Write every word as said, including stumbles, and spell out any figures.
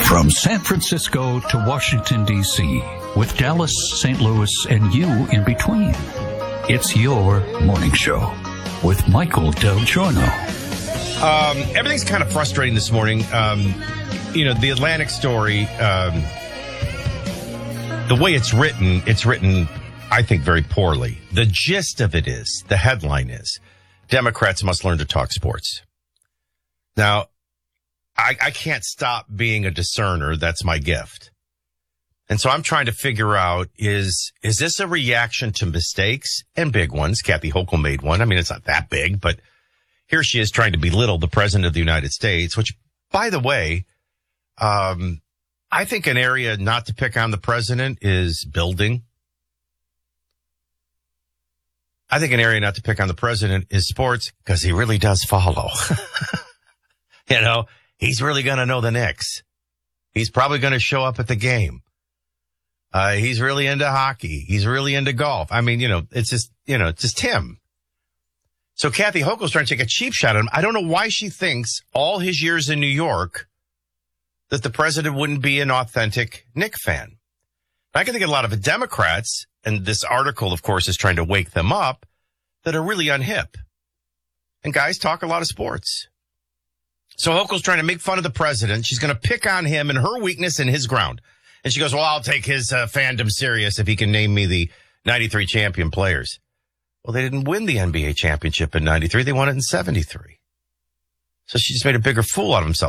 From San Francisco to Washington, D C, with Dallas, Saint Louis, and you in between, it's your morning show with Michael Del Giorno. Um, everything's kind of frustrating this morning. Um, you know, the Atlantic story, um, the way it's written, it's written, I think, very poorly. The gist of it is, the headline is, Democrats must learn to talk sports. Now, I, I can't stop being a discerner. That's my gift. And so I'm trying to figure out, is, is this a reaction to mistakes and big ones? Kathy Hochul made one. I mean, it's not that big, but here she is trying to belittle the president of the United States, which, by the way, um, I think an area not to pick on the president is building. I think an area not to pick on the president is sports, because he really does follow. You know, he's really going to know the Knicks. He's probably going to show up at the game. Uh, he's really into hockey. He's really into golf. I mean, you know, it's just, you know, it's just him. So Kathy Hochul's trying to take a cheap shot at him. I don't know why she thinks all his years in New York that the president wouldn't be an authentic Knicks fan. I can think of a lot of Democrats, and this article, of course, is trying to wake them up, that are really unhip. And guys talk a lot of sports. So Hochul's trying to make fun of the president. She's going to pick on him and her weakness and his ground. And she goes, well, I'll take his uh, fandom serious if he can name me the ninety-three champion players. Well, they didn't win the N B A championship in ninety-three. They won it in seventy-three. So she just made a bigger fool out of himself.